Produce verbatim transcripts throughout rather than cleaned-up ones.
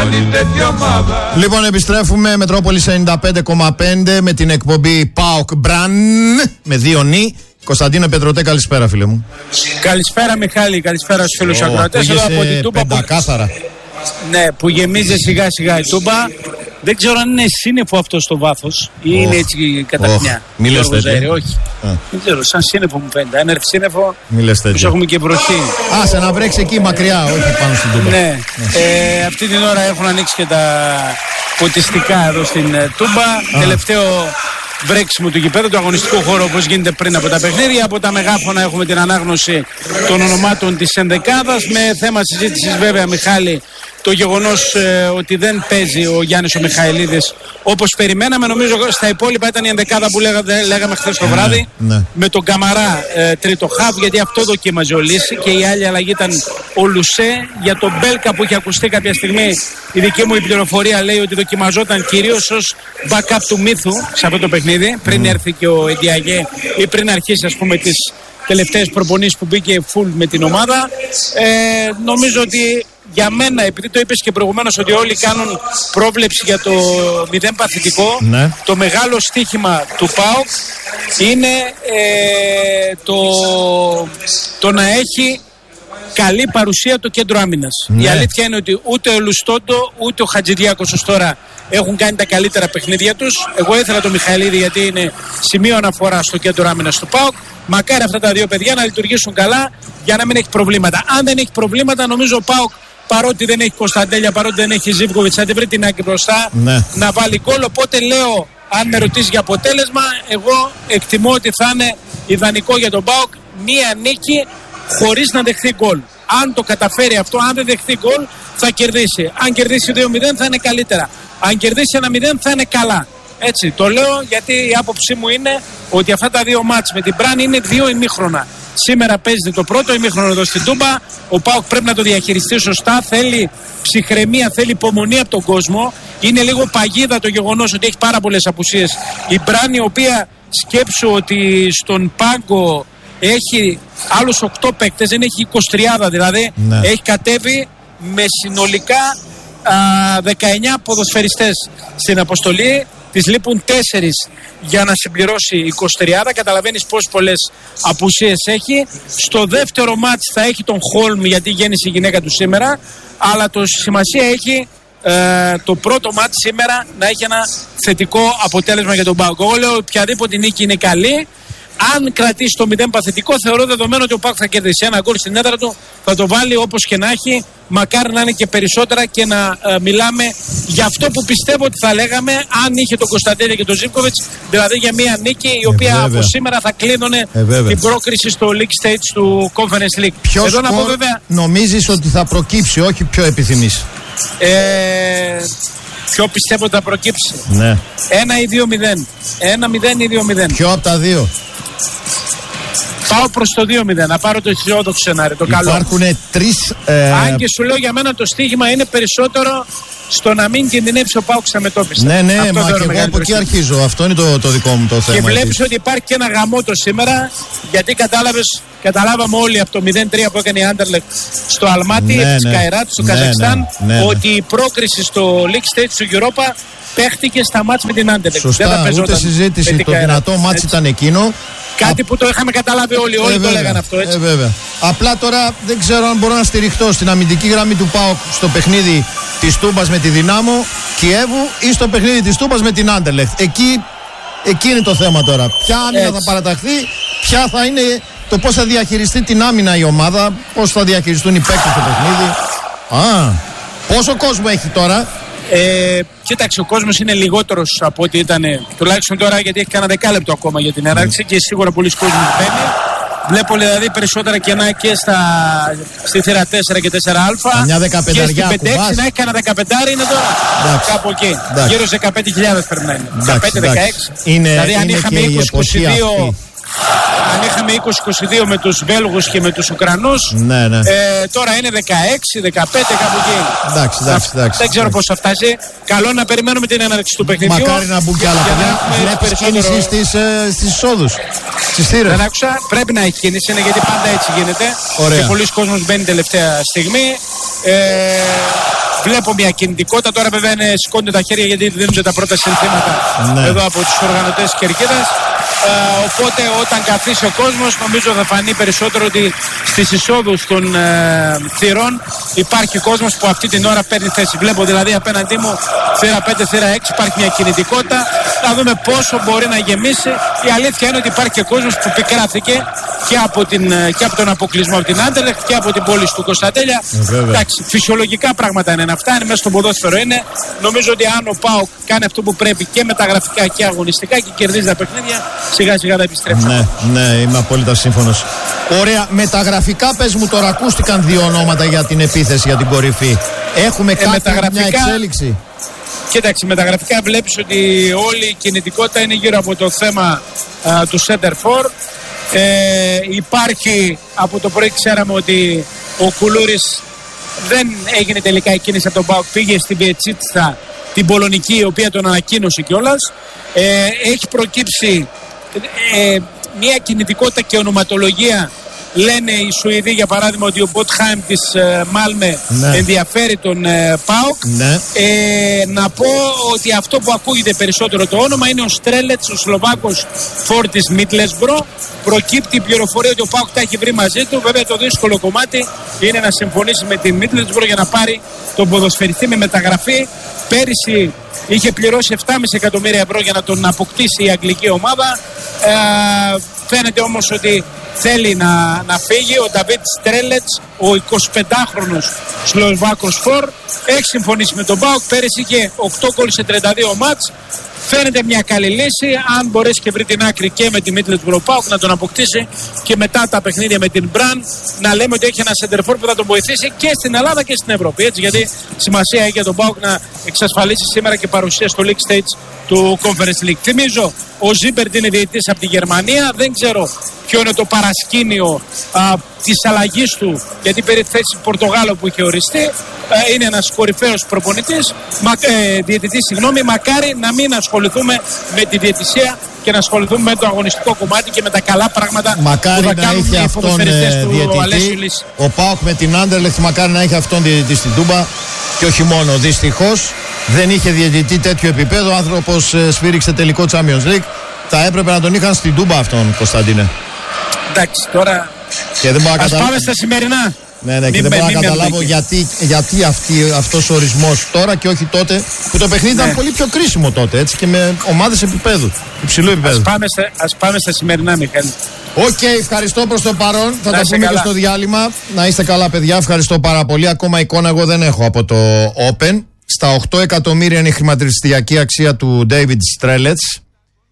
Λοιπόν, επιστρέφουμε Μετρόπολης ενενήντα πέντε κόμμα πέντε με την εκπομπή ΠΑΟΚ Μπραν με δύο νι. Κωνσταντίνο Πετρωτέ, καλησπέρα φίλε μου. Καλησπέρα Μιχάλη, καλησπέρα στους φίλους oh, ακροατές εδώ από την Τούμπα που... Ναι, που γεμίζει σιγά σιγά η Τούμπα. Δεν ξέρω αν είναι σύννεφο αυτό στο βάθος ή oh. είναι έτσι καταπνιά. Oh. Μη λες τέτοιο. Όχι. Oh. Δεν ξέρω, σαν σύννεφο μου φαίνεται. Αν έρθει σύννεφο, που έχουμε και βροχή. Άσε να βρέξει εκεί μακριά, όχι πάνω στην Τούμπα. Ναι, ε, αυτή την ώρα έχουν ανοίξει και τα ποτιστικά εδώ στην Τούμπα. Ah. Τελευταίο βρέξιμο του γηπέδου, του αγωνιστικού χώρου όπως γίνεται πριν από τα παιχνίδια. Από τα μεγάφωνα έχουμε την ανάγνωση των ονομάτων της ενδεκάδας. Με θέμα συζήτησης βέβαια, Μιχάλη, το γεγονός ε, ότι δεν παίζει ο Γιάννης ο Μιχαηλίδης όπως περιμέναμε. Νομίζω στα υπόλοιπα ήταν η ενδεκάδα που λέγα, λέγαμε χθες το βράδυ. Ναι, ναι. Με τον Καμαρά ε, τρίτο χαβ, γιατί αυτό δοκίμαζε ο Λύση. Και η άλλη αλλαγή ήταν ο Λουσέ. Για τον Μπέλκα που είχε ακουστεί κάποια στιγμή, η δική μου η πληροφορία λέει ότι δοκιμαζόταν κυρίως ως backup του Μύθου σε αυτό το παιχνίδι. Πριν mm. έρθει και ο Εντιαγέ ή πριν αρχίσει, ας πούμε, τις τελευταίες προπονήσεις που μπήκε full με την ομάδα. Ε, νομίζω ότι για μένα, επειδή το είπες και προηγουμένως ότι όλοι κάνουν πρόβλεψη για το μηδέν παθητικό, ναι. Το μεγάλο στοίχημα του ΠΑΟΚ είναι ε, το, το να έχει καλή παρουσία το κέντρο άμυνας. Ναι. Η αλήθεια είναι ότι ούτε ο Λουστόντο ούτε ο Χατζηδιάκος ως τώρα έχουν κάνει τα καλύτερα παιχνίδια τους. Εγώ ήθελα τον Μιχαηλίδη γιατί είναι σημείο αναφορά στο κέντρο άμυνας του ΠΑΟΚ. Μακάρι αυτά τα δύο παιδιά να λειτουργήσουν καλά για να μην έχει προβλήματα. Αν δεν έχει προβλήματα, νομίζω ο ΠΑΟΚ, παρότι δεν έχει Κωνσταντέλια, παρότι δεν έχει Ζίβκοβιτς, θα την βρει την άκρη μπροστά, ναι. Να βάλει γκολ. Οπότε λέω, αν με ρωτήσει για αποτέλεσμα, εγώ εκτιμώ ότι θα είναι ιδανικό για τον ΠΑΟΚ μία νίκη χωρίς να δεχθεί γκολ. Αν το καταφέρει αυτό, αν δεν δεχθεί γκολ, θα κερδίσει. Αν κερδίσει δύο μηδέν θα είναι καλύτερα. Αν κερδίσει ένα μηδέν θα είναι καλά. Έτσι, το λέω γιατί η άποψή μου είναι ότι αυτά τα δύο μάτς με την Μπραν είναι δύο ημίχρονα. Σήμερα παίζεται το πρώτο ημίχρονο εδώ στην Τούμπα. Ο ΠΑΟΚ πρέπει να το διαχειριστεί σωστά. Θέλει ψυχραιμία, θέλει υπομονή από τον κόσμο. Είναι λίγο παγίδα το γεγονός ότι έχει πάρα πολλές απουσίες η Μπραν, η οποία σκέψου ότι στον πάγκο έχει άλλους οκτώ παίκτες, δεν έχει είκοσι τρία δηλαδή. Ναι. Έχει κατέβει με συνολικά α, δεκαεννιά ποδοσφαιριστές στην αποστολή. Της λείπουν τέσσερις για να συμπληρώσει είκοσι τρία. Καταλαβαίνεις πόσες πολλές απουσίες έχει. Στο δεύτερο μάτς θα έχει τον Χόλμ, γιατί γέννησε η γυναίκα του σήμερα. Αλλά το σημασία έχει ε, το πρώτο μάτς σήμερα να έχει ένα θετικό αποτέλεσμα για τον ΠΑΟΚ. Εγώ λέω οποιαδήποτε νίκη είναι καλή. Αν κρατήσει το μηδέν παθητικό, θεωρώ δεδομένο ότι ο ΠΑΟΚ θα κερδίσει ένα γκολ στην έδρα του, θα το βάλει όπως και να έχει. Μακάρι να είναι και περισσότερα και να ε, μιλάμε για αυτό που πιστεύω ότι θα λέγαμε αν είχε τον Κωνσταντέλια και τον Ζίβκοβιτς, δηλαδή για μια νίκη η οποία ε, από σήμερα θα κλείνωνε ε, την πρόκριση στο League Stage του Conference League. Ποιο σκορ να πω, βέβαια, νομίζεις ότι θα προκύψει, όχι ποιο επιθυμείς? Ε, ποιο πιστεύω ότι θα προκύψει? Ναι. Ένα ή δύο μηδέν. Ένα μηδέν ή δύο μηδέν. Ποιο από τα δύο? Πάω προς το δύο μηδέν, να πάρω το αισιόδοξο σενάριο, το καλό. Υπάρχουν τρεις... Ε... Αν και σου λέω, για μένα το στοίχημα είναι περισσότερο στο να μην κινδυνεύσει ο ΠΑΟΚ στα μετώπιστα. Ναι, ναι, αυτό μα και εγώ από εκεί αρχίζω. Αυτό είναι το, το δικό μου το θέμα. Και βλέπεις ότι υπάρχει και ένα γαμότο σήμερα, γιατί κατάλαβες, καταλάβαμε όλοι από το μηδέν τρία που έκανε η Άντερλεχτ στο Αλμάτι, ναι, της ναι, Καϊράτ, στο ναι, Καζακστάν, ναι, ναι, ναι, ότι η πρόκριση στο League Stage του Europa παίχτηκε στα μάτς με την Άντερλεχτ. Σωστά, ούτε συζήτηση. Το δυνατό μάτς ήταν εκείνο. Κάτι που το είχαμε καταλάβει όλοι, όλοι ε, το λέγανε αυτό, έτσι. Ε, βέβαια. Απλά τώρα δεν ξέρω αν μπορώ να στηριχτώ στην αμυντική γραμμή του ΠΑΟΚ στο παιχνίδι της Τούμπας με τη Δυνάμο Κιέβου ή στο παιχνίδι της Τούμπας με την Άντερλεχτ. Εκεί, εκεί είναι το θέμα τώρα. Ποια άμυνα θα παραταχθεί, ποια θα είναι το πώς θα διαχειριστεί την άμυνα η ομάδα, πώς θα διαχειριστούν οι παίκτες στο παιχνίδι. Α, πόσο κόσμο έχει τώρα? Ε, κοίταξε, ο κόσμος είναι λιγότερος από ό,τι ήταν τουλάχιστον τώρα, γιατί έχει κανένα δεκάλεπτο ακόμα για την έναρξη και σίγουρα πολλοί κόσμοι μπαίνει. Βλέπω δηλαδή περισσότερα κενά και στα, στη θύρα τέσσερα και τέσσερα α. Μια δεκαπεντάρια και στην πέντε έξι να έχει κανένα δεκαπεντάρι είναι τώρα. Εντάξει. Κάπου εκεί. Εντάξει. Γύρω σε δεκαπέντε χιλιάδες πρέπει να είναι. δεκαπέντε δεκαέξι. Είναι, δηλαδή αν είναι είχαμε είκοσι είκοσι δύο. Αν είχαμε είκοσι είκοσι δύο με τους Βέλγους και με τους Ουκρανούς, ναι, ναι. Ε, τώρα είναι δεκαέξι δεκαπέντε κάπου εκεί. Εντάξει, εντάξει, εντάξει. Δεν ξέρω πώς θα φτάσει. Καλό να περιμένουμε την έναρξη του παιχνιδιού. Μακάρι να μπουν κι άλλα παιδιά. Βλέπεις κίνηση στις, ε, στις εισόδους, στις θύρες. Δεν άκουσα. Πρέπει να έχει κίνηση, είναι γιατί πάντα έτσι γίνεται. Ωραία. Και πολλοί κόσμος μπαίνει τελευταία στιγμή. Ε, Βλέπω μια κινητικότητα. Τώρα βέβαια είναι, σηκώνονται τα χέρια γιατί δίνονται τα πρώτα συνθήματα ναι. εδώ από τους οργανωτές της κερκίδας. Ε, οπότε όταν καθίσει ο κόσμος, νομίζω θα φανεί περισσότερο ότι στις εισόδους των ε, θυρών υπάρχει κόσμος που αυτή την ώρα παίρνει θέση. Βλέπω δηλαδή απέναντί μου θύρα πέντε, θύρα έξι, υπάρχει μια κινητικότητα. Να δούμε πόσο μπορεί να γεμίσει. Η αλήθεια είναι ότι υπάρχει και κόσμος που πικράθηκε και από, την, και από τον αποκλεισμό από την Άντερλεχτ και από την πόλη του Κωνσταντέλια. Εντάξει, φυσιολογικά πράγματα είναι αυτά, είναι μέσα στο ποδόσφαιρο είναι. Νομίζω ότι αν ο ΠΑΟΚ κάνει αυτό που πρέπει και μεταγραφικά και αγωνιστικά και κερδίζει τα παιχνίδια, σιγά σιγά θα επιστρέψει. Ναι, ναι, είμαι απόλυτα σύμφωνος. Ωραία, μεταγραφικά πες μου τώρα, ακούστηκαν δύο ονόματα για την επίθεση, για την κορυφή. Έχουμε ε, κάτι, μεταγραφικά... μια εξέλιξη. Κοίταξε, μεταγραφικά βλέπεις ότι όλη η κινητικότητα είναι γύρω από το θέμα α, του Center For. Ε, υπάρχει, από το πρωί ξέραμε ότι ο Κουλούρης δεν έγινε τελικά η κίνηση από τον ΠΑΟΚ, πήγε στην Πιετσίτσα, την Πολωνική, η οποία τον ανακοίνωσε κιόλας. Ε, έχει προκύψει ε, μια κινητικότητα και ονοματολογία. Λένε οι Σουηδοί για παράδειγμα ότι ο Μπότχάιμ της ε, Μάλμε ναι. ενδιαφέρει τον ε, ΠΑΟΚ. Ναι. Ε, να πω ότι αυτό που ακούγεται περισσότερο το όνομα είναι ο Στρέλετς, ο Σλοβάκος φορ της Μίτλεσμπρο. Προκύπτει η πληροφορία ότι ο ΠΑΟΚ τα έχει βρει μαζί του. Βέβαια το δύσκολο κομμάτι είναι να συμφωνήσει με την Μίτλεσμπρο για να πάρει τον ποδοσφαιριστή με μεταγραφή. Πέρυσι είχε πληρώσει επτά κόμμα πέντε εκατομμύρια ευρώ για να τον αποκτήσει η αγγλική ομάδα. Ε, φαίνεται όμως ότι θέλει να, να φύγει. Ο Νταβίτ Στρέλετς, ο εικοσιπεντάχρονος Σλοβάκος φορ, έχει συμφωνήσει με τον ΠΑΟΚ. Πέρυσι είχε οκτώ γκολ σε τριάντα δύο μάτς. Φαίνεται μια καλή λύση. Αν μπορέσει και βρει την άκρη και με τη Μίτλεσμπρο ΠΑΟΚ να τον αποκτήσει και μετά τα παιχνίδια με την Μπραν να λέμε ότι έχει ένα σεντερφόρ που θα τον βοηθήσει και στην Ελλάδα και στην Ευρώπη. Έτσι, γιατί σημασία έχει για τον ΠΑΟΚ να εξασφαλίσει σήμερα και παρουσία στο League Stage του Conference League. Θυμίζω, ο Ζίμπερντ είναι διαιτητής από τη Γερμανία. Δεν ξέρω ποιο είναι το παρασκήνιο α, της αλλαγής του, γιατί περί θέση Πορτογάλο που είχε οριστεί. Α, είναι ένας κορυφαίος προπονητής, μα, ε, διαιτητής, συγγνώμη, μακάρι να μην ασχοληθούμε με τη διαιτησία και να ασχοληθούμε με το αγωνιστικό κομμάτι και με τα καλά πράγματα μακάρι που θα κάνουν οι ποδοσφαιριστές του διαιτητή. Ο ΠΑΟΚ με την Άντερλεχτ μακάρι να έχει αυτόν διαιτητή στην Τούμπα και όχι μόνο. Δυστυχώς δεν είχε διαιτητή τέτοιο επίπεδο. Ο άνθρωπος ε, σφύριξε τελικό Champions League. Θα έπρεπε να τον είχαν στην Τούμπα αυτόν, Κωνσταντίνε. Εντάξει, τώρα και δεν μπορώ να ας καταλάβω. πάμε στα σημερινά. Ναι, ναι, και δεν μπορώ να καταλάβω γιατί, γιατί αυτή, αυτός ο ορισμός τώρα και όχι τότε, που το παιχνίδι ναι. ήταν πολύ πιο κρίσιμο τότε, έτσι, και με ομάδες επίπεδου, υψηλού επίπεδου. Ας πάμε στα, ας πάμε στα σημερινά, Μιχάλη. Οκ, okay, ευχαριστώ προς το παρόν. Θα να τα πούμε καλά. και στο διάλειμμα. Να είστε καλά, παιδιά. Ευχαριστώ πάρα πολύ. Ακόμα εικόνα εγώ δεν έχω από το Open. Στα οκτώ εκατομμύρια είναι η χρηματιστηριακή αξία του David Strelets.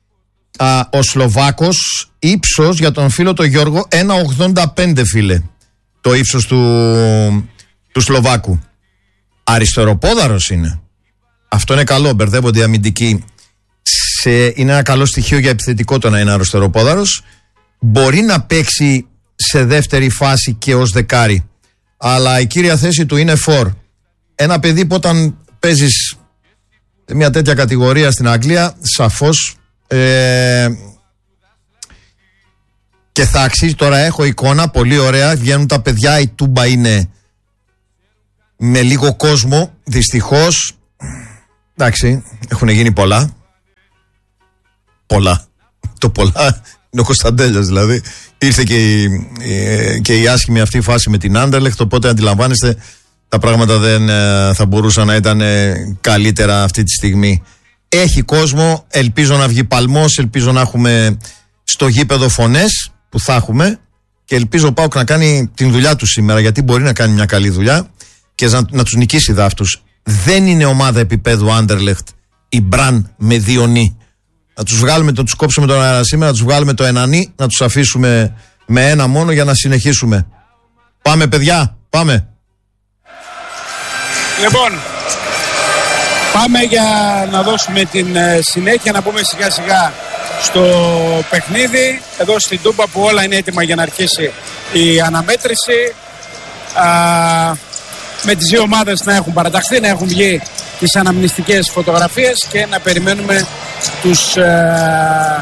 Α, ο Σλοβάκος, ύψος για τον φίλο τον Γιώργο ένα ογδόντα πέντε, φίλε, το ύψος του, του Σλοβάκου. Αριστεροπόδαρος είναι. Αυτό είναι καλό, μπερδεύονται οι αμυντικοί. Σε, είναι ένα καλό στοιχείο για επιθετικό το να είναι αριστεροπόδαρος. Μπορεί να παίξει σε δεύτερη φάση και ως δεκάρι, αλλά η κύρια θέση του είναι φορ. Ένα παιδί που όταν παίζεις σε μια τέτοια κατηγορία στην Αγγλία, σαφώς Ε, και θα αξίζει. Τώρα έχω εικόνα πολύ ωραία. Βγαίνουν τα παιδιά. Η Τούμπα είναι με λίγο κόσμο, δυστυχώς. Εντάξει, έχουν γίνει πολλά. Πολλά. Το πολλά είναι ο Κωνσταντέλιας, δηλαδή. Ήρθε και η, και η άσχημη αυτή φάση με την Άντερλεχτ. Οπότε αντιλαμβάνεστε, τα πράγματα δεν θα μπορούσαν να ήταν καλύτερα αυτή τη στιγμή. Έχει κόσμο, ελπίζω να βγει παλμός, ελπίζω να έχουμε στο γήπεδο φωνές που θα έχουμε και ελπίζω ο ΠΑΟΚ να κάνει την δουλειά του σήμερα, γιατί μπορεί να κάνει μια καλή δουλειά και να, να τους νικήσει δάφτους. Δεν είναι ομάδα επίπεδου Άντερλεχτ η Μπραν με δύο νι. Να τους βγάλουμε, να τους κόψουμε τον αέρα σήμερα, να τους βγάλουμε το ένα νι, να τους αφήσουμε με ένα μόνο για να συνεχίσουμε. Πάμε, παιδιά, πάμε. Λοιπόν, πάμε για να δώσουμε την ε, συνέχεια, να πούμε σιγά σιγά στο παιχνίδι εδώ στην Τούμπα, που όλα είναι έτοιμα για να αρχίσει η αναμέτρηση. Α, με τις δύο ομάδες να έχουν παραταχθεί, να έχουν βγει τις αναμνηστικές φωτογραφίες και να περιμένουμε τους, ε,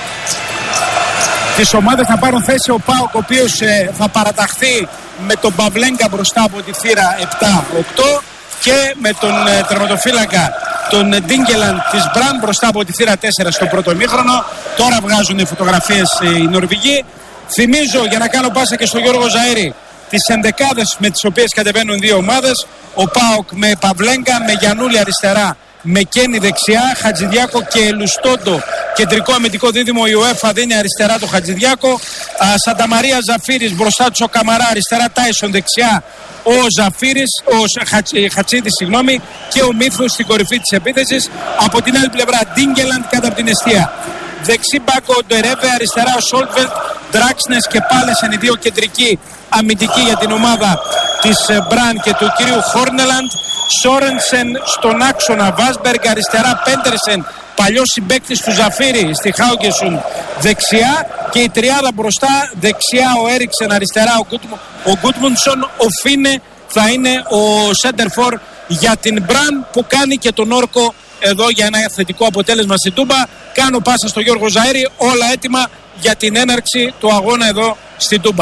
τις ομάδες να πάρουν θέση. Ο ΠΑΟΚ, ο οποίος ε, θα παραταχθεί με τον Παυλέγκα μπροστά από τη θύρα επτά οκτώ, και με τον ε, τερματοφύλακα τον Ντίνγκελαντ της Μπραν μπροστά από τη θύρα τέσσερα στο πρώτο ημίχρονο. Τώρα βγάζουν οι φωτογραφίες ε, οι Νορβηγοί. Θυμίζω, για να κάνω πάσα και στον Γιώργο Ζαΐρη, τις ενδεκάδες με τις οποίες κατεβαίνουν δύο ομάδες. Ο ΠΑΟΚ με Παυλέγκα, με Γιαννούλη αριστερά, με Κένι δεξιά, Χατζηδιάκο και Λουστόντο κεντρικό αμυντικό δίδυμο. Η UEFA δίνει αριστερά το Χατζηδιάκο, α, Σανταμαρία Ζαφύρης μπροστά του ο Καμαρά, αριστερά Τάισον, δεξιά ο Ζαφύρης, ο Χατζ, Χατσίδης συγγνώμη, και ο Μύθος στην κορυφή της επίθεσης. Από την άλλη πλευρά Ντίνγκελαντ κάτω από την εστία. Δεξί μπάκο ο Ντερέβε, αριστερά ο Σόλτβελτ, Ντράξνες και Πάλεσεν, οι δύο κεντρικοί αμυντικοί για την ομάδα της Μπραν και του κυρίου Χόρνελαντ. Σόρενσεν στον άξονα, Βάσμπεργκ αριστερά, Πέντερσεν, παλιός συμπαίκτης του Ζαφύρη στη Χάουγκεσουν δεξιά, και η τριάδα μπροστά, δεξιά ο Έριξεν, αριστερά ο, Γκούτμ, ο Γκούτμουνσον, ο Φίνε θα είναι ο Σέντερφορ για την Μπραν, που κάνει και τον όρκο εδώ για ένα θετικό αποτέλεσμα στην Τούμπα. Κάνω πάσα στο Γιώργο Ζαΐρη, όλα έτοιμα για την έναρξη του αγώνα εδώ στην Τούμπα.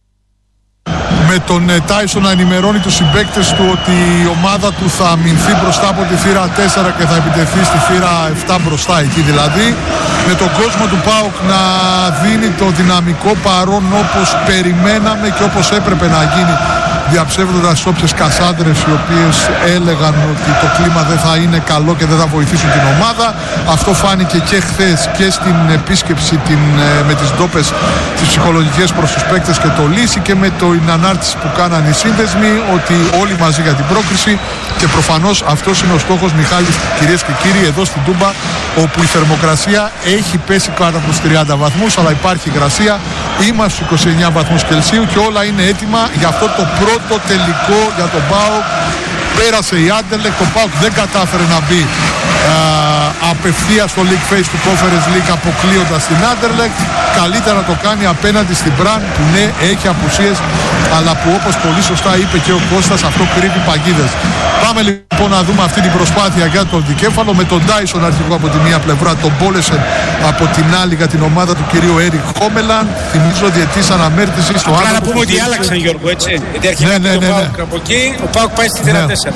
Με τον Τάισον να ενημερώνει τους συμπαίκτες του ότι η ομάδα του θα αμυνθεί μπροστά από τη θύρα τέσσερα και θα επιτεθεί στη θύρα επτά μπροστά εκεί δηλαδή. Με τον κόσμο του ΠΑΟΚ να δίνει το δυναμικό παρόν όπως περιμέναμε και όπως έπρεπε να γίνει, διαψεύδοντας όποιες κασάντρες οι οποίες έλεγαν ότι το κλίμα δεν θα είναι καλό και δεν θα βοηθήσουν την ομάδα. Αυτό φάνηκε και χθες και στην επίσκεψη την, με τις ντόπες, τις ψυχολογικές προς τους παίκτες και το Λύση, και με την ανάρτηση που κάνανε οι σύνδεσμοι, ότι όλοι μαζί για την πρόκριση. Και προφανώς αυτός είναι ο στόχος, Μιχάλης, κυρίες και κύριοι, εδώ στην Τούμπα, όπου η θερμοκρασία έχει πέσει κάτω από τους τριάντα βαθμούς, αλλά υπάρχει υγρασία. Είμαστε στους είκοσι εννιά βαθμούς Κελσίου και όλα είναι έτοιμα για αυτό το πρώτο τελικό για τον ΠΑΟΚ. Πέρασε η Anderlecht, το ΠΑΟΚ δεν κατάφερε να μπει α, απευθείας στο League Phase του Conference League, αποκλείοντας την Anderlecht. Καλύτερα το κάνει απέναντι στην Μπραν, που ναι, έχει απουσίες, αλλά που όπως πολύ σωστά είπε και ο Κώστας, αυτό κρύβει παγίδες. Πάμε λοιπόν να δούμε αυτή την προσπάθεια για τον δικέφαλο, με τον Τάισον αρχηγό από τη μία πλευρά, τον Πόλεσεν από την άλλη για την ομάδα του κυρίου Έρικ Χόμελαν. Θυμίζω διετής αναμέρτησης στο άνθρωπο. Να πούμε ότι άλλαξαν, Γιώργο, έτσι. Γιατί αρχικά ναι, ναι, ναι, ναι. Ο ΠΑΟΚ από εκεί, ο ΠΑΟΚ πάει στη θύρα τέσσερα.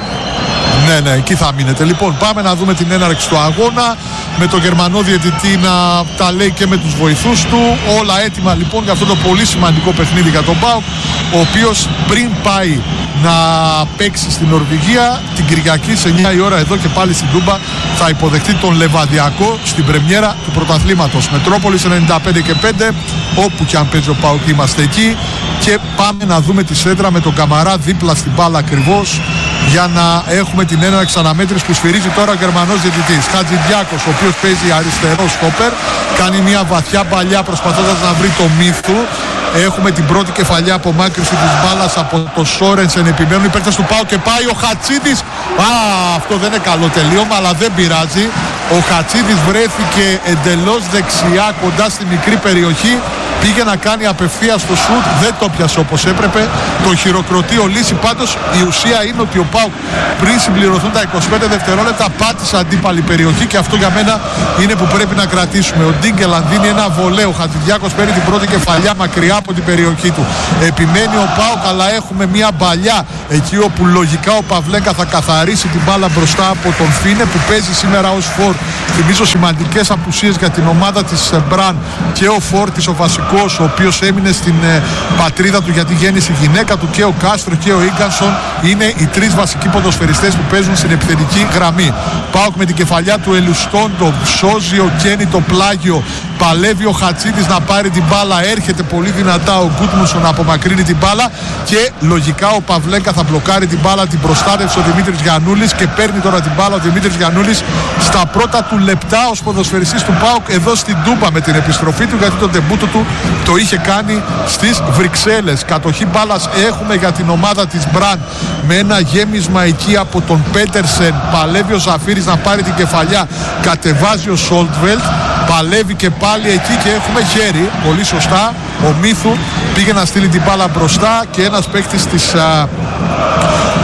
Ναι, ναι, εκεί θα μείνετε. Λοιπόν, πάμε να δούμε την έναρξη του αγώνα, με τον Γερμανό διαιτητή να τα λέει και με τους βοηθούς του. Όλα έτοιμα λοιπόν για αυτό το πολύ σημαντικό παιχνίδι για τον ΠΑΟΚ, ο οποίος πριν πάει να παίξει στην Νορβηγία την Κυριακή σε εννιά η ώρα εδώ και πάλι στην Τούμπα, θα υποδεχτεί τον Λεβαδιακό στην πρεμιέρα του πρωταθλήματος. Μετρόπολης ενενήντα πέντε και πέντε, όπου και αν παίζει ο ΠΑΟΚ είμαστε εκεί. Και πάμε να δούμε τη σέντρα με τον Καμαρά δίπλα στην μπάλα ακριβώς, για να έχουμε την έναρξη αναμέτρηση που σφυρίζει τώρα ο Γερμανός διαιτητής. Χατζηδιάκος, ο οποίος παίζει αριστερό στόπερ, κάνει μια βαθιά παλιά προσπαθώντας να βρει το Μύθου. Έχουμε την πρώτη κεφαλιά απομάκρυνση της μπάλας από το Σόρενσεν, επιμένουν οι παίκτες του ΠΑΟ και πάει ο Χατσίδης. Α, αυτό δεν είναι καλό τελείωμα, αλλά δεν πειράζει. Ο Χατσίδης βρέθηκε εντελώς δεξιά κοντά στη μικρή περιοχή, πήγε να κάνει απευθείας το σουτ, δεν το πιασε όπως έπρεπε, το χειροκροτεί ο Λύση. Πάντως η ουσία είναι ότι ο ΠΑΟΚ πριν συμπληρωθούν τα είκοσι πέντε δευτερόλεπτα πάτησε αντίπαλη περιοχή, και αυτό για μένα είναι που πρέπει να κρατήσουμε. Ο Ντίνγκελαντ δίνει ένα βολέο, ο Χατζηδιάκος παίρνει την πρώτη κεφαλιά μακριά από την περιοχή του. Επιμένει ο ΠΑΟΚ, αλλά έχουμε μια μπαλιά εκεί όπου λογικά ο Παυλέγκα θα καθαρίσει την μπάλα μπροστά από τον Φίνε, που παίζει σήμερα ως φορ. Θυμίζω σημαντικές απουσίες για την ομάδα της Μπραν, και ο Φόρτης ο βασικός, ο οποίος έμεινε στην ε, πατρίδα του γιατί γέννησε η γυναίκα του, και ο Κάστρο και ο Ίγκανσον είναι οι τρεις βασικοί ποδοσφαιριστές που παίζουν στην επιθετική γραμμή. ΠΑΟΚ με την κεφαλιά του Ελουστόντο, σώζει ο Κένι το πλάγιο, παλεύει ο Χατσίδης να πάρει την μπάλα, έρχεται πολύ δυνατά ο Γκούτμουσον να απομακρύνει την μπάλα, και λογικά ο Παυλέγκα θα μπλοκάρει την μπάλα, την προστάτευσε ο Δημήτρης Γιαννούλης και παίρνει τώρα την μπάλα ο Δημήτρης Γιαννούλης στα πρώτα του λεπτά ως ποδοσφαιριστής του ΠΑΟΚ εδώ στην Τούμπα με την επιστροφή του, γιατί το ντεμπούτο του το είχε κάνει στις Βρυξέλλες. Κατοχή μπάλας έχουμε για την ομάδα της Μπραν, με ένα γέμισμα εκεί από τον Πέτερσεν, παλεύει ο Ζαφύρης να πάρει την κεφαλιά, κατεβάζει ο Σόλτβελτ, παλεύει και πάλι εκεί και έχουμε χέρι, πολύ σωστά, ο Μύθου πήγε να στείλει την μπάλα μπροστά, και ένας παίκτης της α,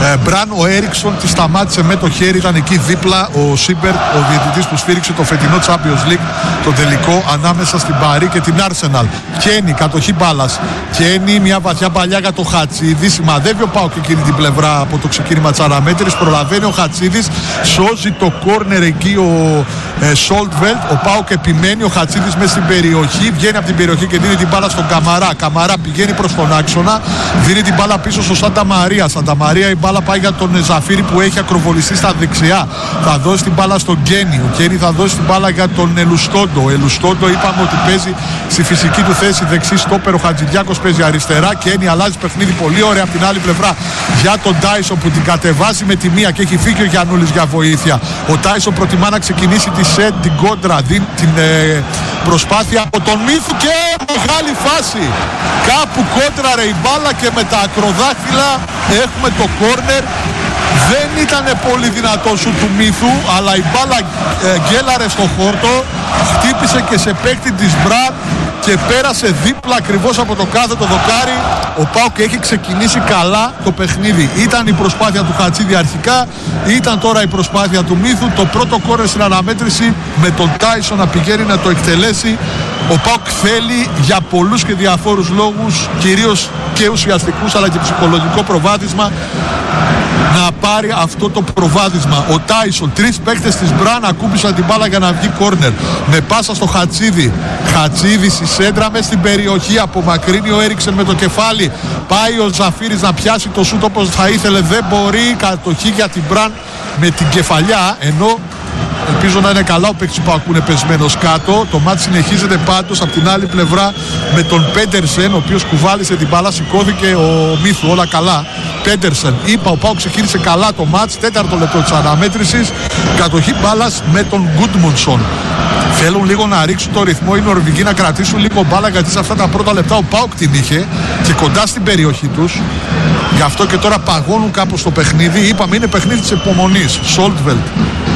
Ε, Μπραν, ο Έριξον τη σταμάτησε με το χέρι, ήταν εκεί δίπλα ο Σίμπερτ, ο διαιτητής που σφύριξε το φετινό Champions League, το τελικό ανάμεσα στην Παρί και την Arsenal. Κένι, κατοχή μπάλας. Κένι, μια βαθιά παλιά για το Χατσίδη. Σημαδεύει ο ΠΑΟΚ εκείνη την πλευρά από το ξεκίνημα της αναμέτρησης. Προλαβαίνει ο Χατσίδης, σώζει το κόρνερ εκεί ο ε, Σόλτβελτ. Ο ΠΑΟΚ επιμένει, ο Χατσίδης μέσα στην περιοχή. Βγαίνει από την περιοχή και δίνει την μπάλα στον Καμαρά. Καμαρά πηγαίνει προς τον άξονα. Δίνει την μπάλα πίσω στο Σάντα Μαρία. Σάντα Μαρία, η μπάλα πάει για τον Ζαφίρι που έχει ακροβολιστεί στα δεξιά. Θα δώσει την μπάλα στον Κένι. Ο Κένι θα δώσει την μπάλα για τον Ελουστόντο. Ο Ελουστόντο είπαμε ότι παίζει στη φυσική του θέση δεξί στόπερ. Ο Χατζηδιάκος παίζει αριστερά. Κένι αλλάζει παιχνίδι πολύ ωραία από την άλλη πλευρά για τον Τάισον που την κατεβάζει με τη μία και έχει φύγει ο Γιαννούλης για βοήθεια. Ο Τάισον προτιμά να ξεκινήσει τη σετ, την κόντρα, την, την ε, προσπάθεια από τον Μύθου και μεγάλη φάση. Κάπου κόντρα ρε η μπάλα και με τα ακροδάχτυλα έχουμε το κόρνερ. Δεν ήταν πολύ δυνατό σου του Μύθου, αλλά η μπάλα ε, γκέλαρε στο χόρτο, χτύπησε και σε παίκτη της Μπραν και πέρασε δίπλα ακριβώς από το κάθετο δοκάρι. Ο ΠΑΟΚ έχει ξεκινήσει καλά το παιχνίδι. Ήταν η προσπάθεια του Χατσίδη αρχικά, ήταν τώρα η προσπάθεια του Μύθου. Το πρώτο κόρνερ στην αναμέτρηση με τον Τάισον να πηγαίνει να το εκτελέσει. Ο ΠΑΟΚ θέλει για πολλούς και διαφόρους λόγους, κυρίως και ουσιαστικούς αλλά και ψυχολογικό προβάδισμα, να πάρει αυτό το προβάδισμα. Ο Τάισον, τρεις παίκτες της Μπραν ακούμπησαν την μπάλα για να βγει κόρνερ. Με πάσα στο Χατσίδη. Χατσίδη στη σέντρα μες στην περιοχή. Απομακρύνει ο Έριξεν με το κεφάλι. Πάει ο Ζαφίρης να πιάσει το σούτ όπως θα ήθελε. Δεν μπορεί. Κατοχή για την Μπραν με την κεφαλιά. Ενώ ελπίζω να είναι καλά ο παίκτης που ακούνε πεσμένος κάτω. Το μάτς συνεχίζεται πάντως από την άλλη πλευρά με τον Πέντερσεν, ο οποίος κουβάλισε την μπάλα, σηκώθηκε ο Μύθου, όλα καλά. Πέντερσεν, είπα, ο ΠΑΟΚ ξεκίνησε καλά το μάτς, τέταρτο λεπτό της αναμέτρησης. Κατοχή μπάλας με τον Γκούντμουνσον. Θέλουν λίγο να ρίξουν το ρυθμό οι Νορβηγοί, να κρατήσουν λίγο μπάλα, γιατί σε αυτά τα πρώτα λεπτά ο ΠΑΟΚ την είχε και κοντά στην περιοχή τους. Γι' αυτό και τώρα παγώνουν κάπως το παιχνίδι. Είπαμε, είναι παιχνίδι της υπομονής. Σόλτβελτ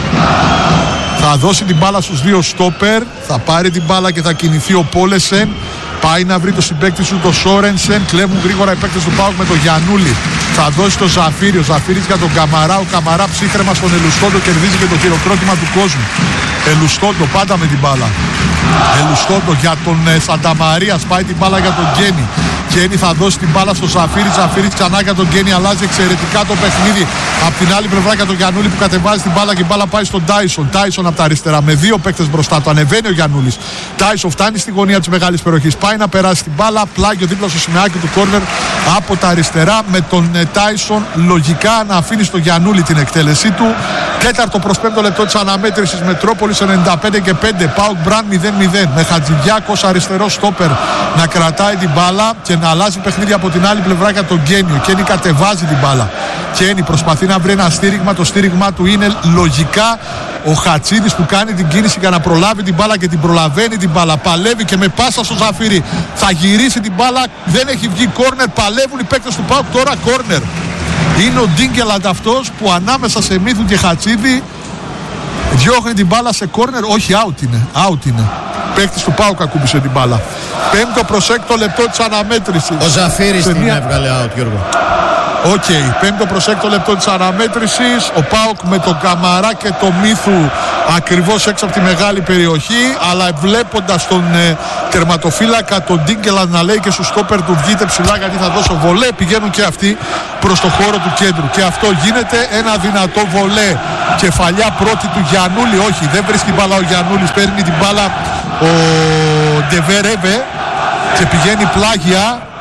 θα δώσει την μπάλα στους δύο στόπερ, θα πάρει την μπάλα και θα κινηθεί ο Πόλεσεν. Πάει να βρει το συμπαίκτη του, το Σόρενσεν. Κλέβουν γρήγορα οι παίκτες του ΠΑΟΚ με τον Γιαννούλη. Θα δώσει το Ζαφίρι. Ο Ζαφίρις για τον Καμαρά. Ο Καμαρά ψύχρεμα στον Ελουστόντο, κερδίζει και το χειροκρότημα του κόσμου. Ελουστόντο πάντα με την μπάλα. Ελουστόντο για τον ε, Σανταμαρία. Πάει την μπάλα για τον Γκένι. Γκένι θα δώσει την μπάλα στο Ζαφίρι. Ζαφίρι ξανά για τον Γκένι. Αλλάζει εξαιρετικά το παιχνίδι. Απ' την άλλη πλευρά για τον Γιαννούλη που κατεβάζει την μπάλα και η μπάλα πάει στον Τάισον. Τάισον από τα αριστερά με δύο παίκτες μπροστά του. Ανεβαίνει ο Γιαννούλης. Τάισον φτάνει στη γωνία της μεγάλης περιοχής. Πάει να περάσει την μπάλα. Πλάγιο δίπλα στο σημαίακι του κόρνερ από τα αριστερά με τον ε, Τάισον λογικά να αφήνει στο Γιαννούλη την εκτέλεσή του. Τέταρτο προς πέμπτο λεπτό της αναμέτρησης. Μετρόπολης ενενήντα πέντε και πέντε. ΠΑΟΚ Μπραν μηδέν μηδέν. Με Χατζηδιάκος αριστερό στόπερ να κρατάει την μπάλα και να αλλάζει παιχνίδι από την άλλη πλευρά για τον Γκένι. Ο Γκένι κατεβάζει την μπάλα. Γκένι προσπαθεί να βρει ένα στήριγμα. Το στήριγμά του είναι λογικά ο Χατσίδης που κάνει την κίνηση για να προλάβει την μπάλα και την προλαβαίνει την μπάλα. Παλεύει και με πάσα στο Ζαφίρι θα γυρίσει την μπάλα. Δεν έχει βγει κόρνερ. Παλεύουν οι παίκτες του ΠΑΟΚ τώρα κόρνερ. Είναι ο Ντίνκελαντ αυτός που ανάμεσα σε Μύθου και Χατσίδη διώχνει την μπάλα σε κόρνερ. Όχι, out είναι. Out είναι. Παίκτης του ΠΑΟΚ ακούμπησε την μπάλα. Πέμπτο προς έκτο λεπτό της αναμέτρησης. Ο Ζαφίρης την μια... έβγαλε out, Γιώργο. Οκ, okay. Πέμπτο προς έκτο λεπτό της αναμέτρησης. Ο ΠΑΟΚ με τον Καμαρά και τον Μύθου ακριβώς έξω από τη μεγάλη περιοχή. Αλλά βλέποντας τον ε, τερματοφύλακα, τον Ντίνκελαντ να λέει και στους στόπερ του βγείτε ψηλά γιατί θα δώσω βολέ. Πηγαίνουν και αυτοί προς το χώρο του κέντρου. Και αυτό γίνεται ένα δυνατό βολέ. Κεφαλιά πρώτη του Γιαννούλη. Όχι, δεν βρίσκει μπάλα ο Γιαννούλης. Παίρνει την μπάλα ο Ντεβερέβε και πηγαίνει πλάγια.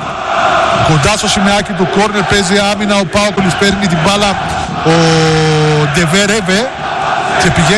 Κοντά στο σημαίακι του κόρνερ παίζει άμυνα ο ΠΑΟΚ, παίρνει την μπάλα ο Ντεβερέβε και πηγαίνει